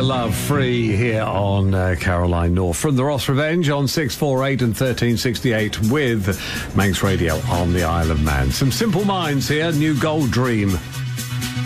Their Love Free here on Caroline North. From the Ross Revenge on 648 and 1368 with Manx Radio on the Isle of Man. Some Simple Minds here, New Gold Dream.